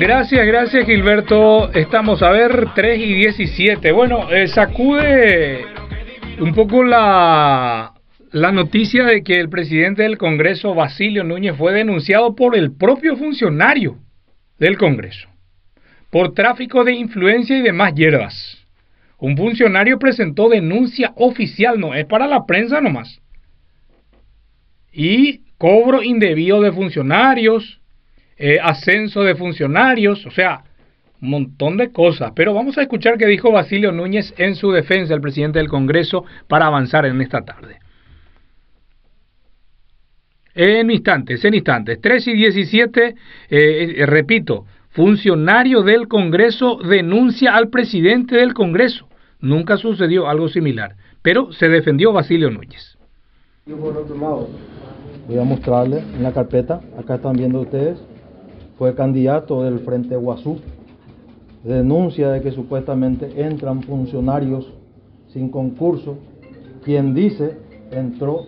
Gracias Gilberto. Estamos a ver 3:17. Bueno, sacude un poco la noticia de que el presidente del Congreso, Basilio Núñez, fue denunciado por el propio funcionario del Congreso por tráfico de influencia y demás hierbas. Un funcionario presentó denuncia oficial, no es para la prensa nomás. Y cobro indebido de funcionarios, ascenso de funcionarios, o sea, un montón de cosas. Pero vamos a escuchar qué dijo Basilio Núñez en su defensa, el presidente del Congreso, para avanzar en esta tarde. En instantes, 3:17, repito, funcionario del Congreso denuncia al presidente del Congreso. Nunca sucedió algo similar, pero se defendió Basilio Núñez. Yo por otro lado, voy a mostrarles en la carpeta, acá están viendo ustedes, fue candidato del Frente Guazú, denuncia de que supuestamente entran funcionarios sin concurso, quien dice entró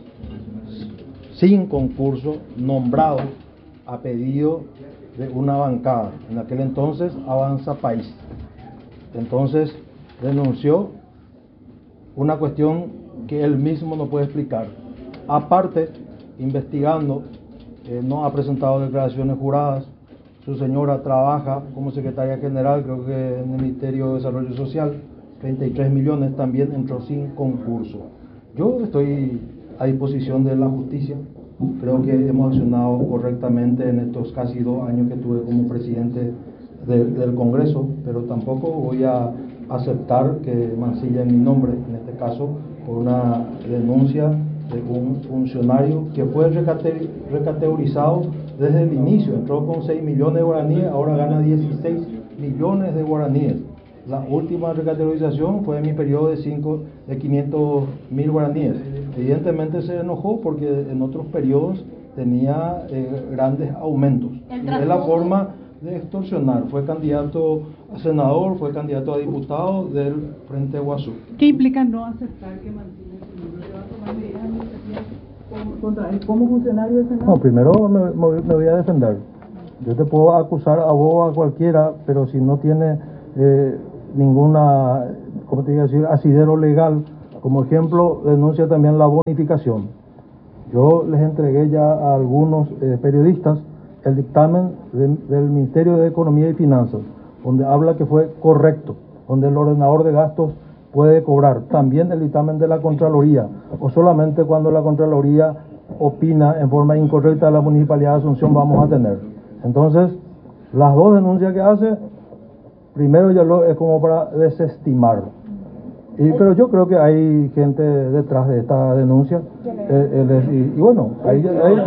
sin concurso, nombrado a pedido de una bancada, en aquel entonces Avanza País. Entonces denunció una cuestión que él mismo no puede explicar. Aparte, investigando, no ha presentado declaraciones juradas. Su señora trabaja como secretaria general, creo que en el Ministerio de Desarrollo Social, 33 millones, también entró sin concurso. Yo estoy a disposición de la justicia. Creo que hemos accionado correctamente en estos casi 2 años que tuve como presidente del Congreso, pero tampoco voy a aceptar que mancillen mi nombre, en este caso, por una denuncia de un funcionario que fue recategorizado desde el inicio. Entró con 6 millones de guaraníes, ahora gana 16 millones de guaraníes. La última recategorización fue en mi periodo de 500.000 guaraníes. Evidentemente se enojó porque en otros periodos tenía grandes aumentos. Es la forma de extorsionar. Fue candidato a senador, fue candidato a diputado del Frente Guazú. ¿Qué implica no aceptar que mantiene su nombre? ¿Le va a tomar medidas administrativas contra él como funcionario del Senado? No, primero me voy a defender. Yo te puedo acusar a vos o a cualquiera, pero si no tiene ninguna, ¿cómo te digo decir?, asidero legal. Como ejemplo, denuncia también la bonificación. Yo les entregué ya a algunos periodistas el dictamen del Ministerio de Economía y Finanzas, donde habla que fue correcto, donde el ordenador de gastos puede cobrar. También el dictamen de la Contraloría, o solamente cuando la Contraloría opina en forma incorrecta la Municipalidad de Asunción vamos a tener. Entonces, las dos denuncias que hace, primero ya es como para desestimar. Pero yo creo que hay gente detrás de esta denuncia. Y bueno, ahí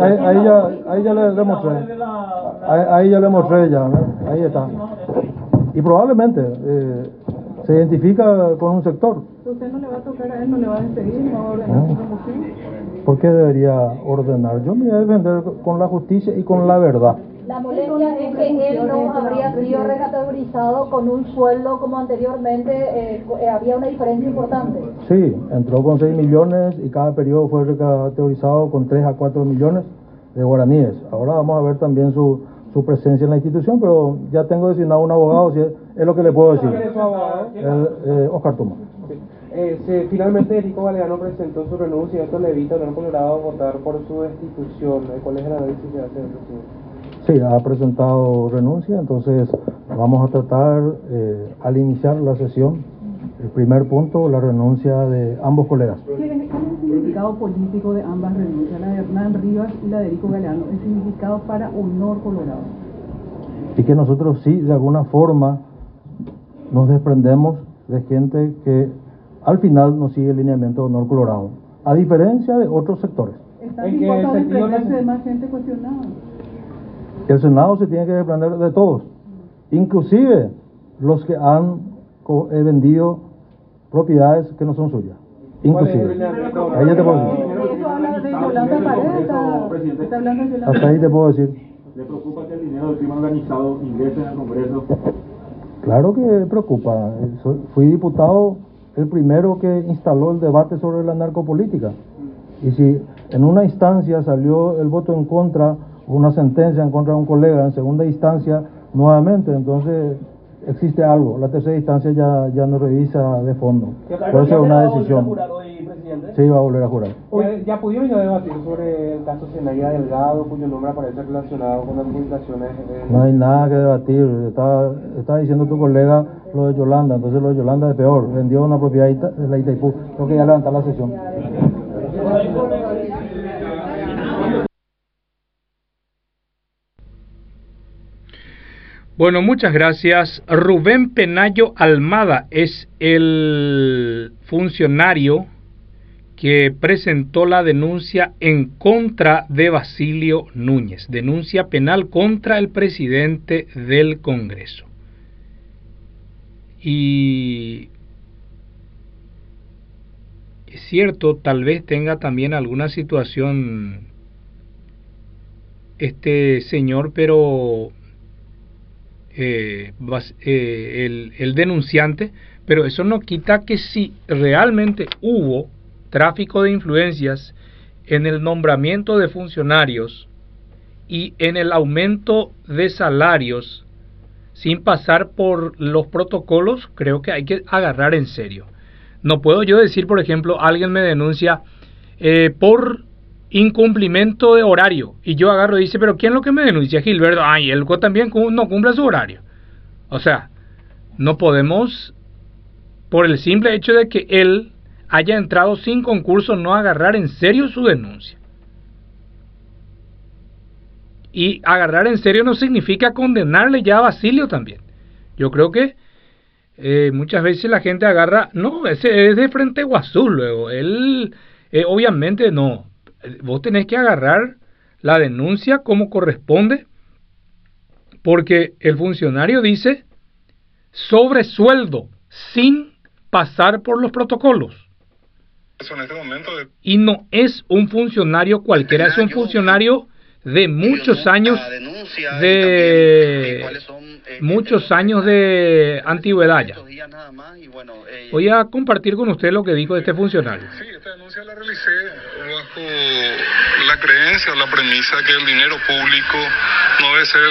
ya le mostré. Ahí ya le mostré ya, ¿no? Ahí está. Y probablemente se identifica con un sector. ¿Usted no le va a tocar a él, no le va a despedir, no va a ordenar su remoción? ¿Por qué debería ordenar? Yo me voy a defender con la justicia y con la verdad. La molestia es que él no habría sido recategorizado con un sueldo como anteriormente, había una diferencia importante. Sí, entró con 6 millones y cada periodo fue recategorizado con 3 a 4 millones de guaraníes. Ahora vamos a ver también su presencia en la institución, pero ya tengo designado un abogado, si es lo que le puedo decir. ¿Quién es su abogado? Oscar Tuma. Finalmente Erico Galeano presentó su renuncia y esto le evita al Colorado votar por su destitución. ¿Cuál es el análisis que hace el presidente? Sí, ha presentado renuncia, entonces vamos a tratar al iniciar la sesión, el primer punto, la renuncia de ambos colegas. ¿Cuál es el significado político de ambas renuncias, la de Hernán Rivas y la de Erico Galeano? ¿El significado para Honor Colorado? Y que nosotros sí, de alguna forma, nos desprendemos de gente que al final nos sigue el lineamiento de Honor Colorado, a diferencia de otros sectores. ¿Está dispuesto a desprenderse de más gente cuestionada? El Senado se tiene que desprender de todos, inclusive los que han vendido propiedades que no son suyas. Inclusive. Ahí ya te puedo decir. Eso habla de Yolanda Paredes, está hablando de Yolanda. Hasta ahí te puedo decir. ¿Le preocupa que el dinero del crimen organizado ingrese en el Congreso? Claro que preocupa. Fui diputado el primero que instaló el debate sobre la narcopolítica. Y si en una instancia salió el voto en contra, una sentencia en contra de un colega, en segunda instancia nuevamente. Entonces existe algo, la tercera instancia ya no revisa de fondo, por eso es una decisión. Sí, va a volver a jurar. ¿Ya pudieron debatir sobre el caso Zenaida Delgado, cuyo nombre aparece relacionado con las publicaciones? No hay nada que debatir. Estaba diciendo tu colega lo de Yolanda, entonces lo de Yolanda es peor. Vendió una propiedad de la Itaipú. Creo que ya levantar la sesión. Bueno, muchas gracias. Rubén Penayo Almada es el funcionario que presentó la denuncia en contra de Basilio Núñez, denuncia penal contra el presidente del Congreso. Y es cierto, tal vez tenga también alguna situación este señor, pero el denunciante, pero eso no quita que si realmente hubo tráfico de influencias en el nombramiento de funcionarios y en el aumento de salarios sin pasar por los protocolos, creo que hay que agarrar en serio. No puedo yo decir, por ejemplo, alguien me denuncia por incumplimiento de horario y yo agarro y dice, pero ¿quién es lo que me denuncia? Gilberto. Ay, él también no cumple su horario. O sea, no podemos, por el simple hecho de que él haya entrado sin concurso, no agarrar en serio su denuncia. Y agarrar en serio no significa condenarle ya a Basilio también. Yo creo que muchas veces la gente agarra, no, ese es de Frente Guazú, luego él obviamente no. Vos tenés que agarrar la denuncia como corresponde, porque el funcionario dice sobresueldo sin pasar por los protocolos. Eso en este momento y no es un funcionario cualquiera, es un funcionario de muchos años de antigüedad ya. Voy a compartir con usted lo que dijo este funcionario. Sí, esta denuncia la realicé bajo la creencia o la premisa que el dinero público no debe ser